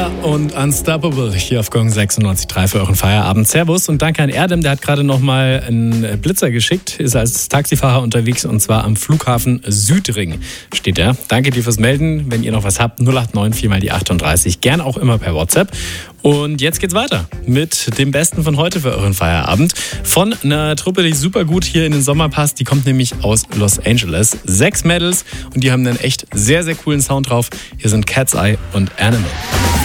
Fire und Unstoppable hier auf Gong 96.3 für euren Feierabend. Servus und danke an Erdem, der hat gerade nochmal einen Blitzer geschickt, ist als Taxifahrer unterwegs und zwar am Flughafen Südring steht er. Danke dir fürs Melden, wenn ihr noch was habt, 089 4 mal die 38, gern auch immer per WhatsApp. Und jetzt geht's weiter mit dem Besten von heute für euren Feierabend. Von einer Truppe, die super gut hier in den Sommer passt. Die kommt nämlich aus Los Angeles. 6 Mädels und die haben einen echt sehr, sehr coolen Sound drauf. Hier sind Cat's Eye und Animal.